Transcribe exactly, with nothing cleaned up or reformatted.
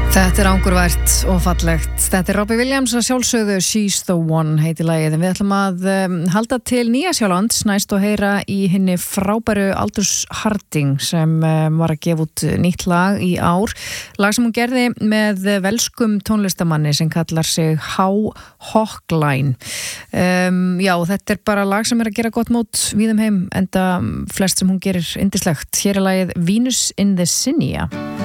Þetta er angurvært og fallegt. Þetta er Robbie Williams að sjálfsögðu She's the One heiti lagið. En við ætlum að um, halda til Nýja-Sjálands næst og heyra í henni frábæru Aldous Harding sem um, var að gefa út nýtt lag í ár. Lag sem hún gerði með velskum tónlistamanni sem kallar sig How Hawkline. Um, já, þetta er bara lag sem er að gera gott mót víðum heim enda flest sem hún gerir yndislegt. Hér er lagið Venus in the Cinia.